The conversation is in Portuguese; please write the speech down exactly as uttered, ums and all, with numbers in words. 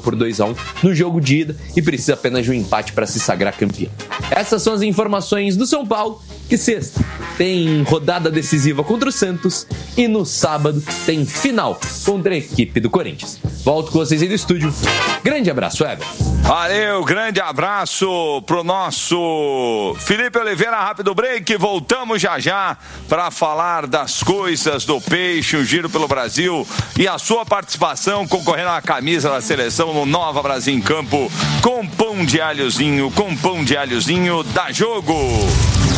por dois a um no jogo de ida e precisa apenas de um empate para se sagrar campeão. Essas são as informações do São Paulo, que sexta tem rodada decisiva contra o Santos e no sábado tem final contra a equipe do Corinthians. Volto com vocês aí do estúdio. Grande abraço, Ever. Valeu, grande abraço pro nosso Felipe Oliveira. Rápido break, voltamos já já para falar das coisas do peixe, o giro pelo Brasil e a sua participação concorrendo à camisa da seleção no Nova Brasil em Campo com pão de alhozinho, com pão de alhozinho da Jogo.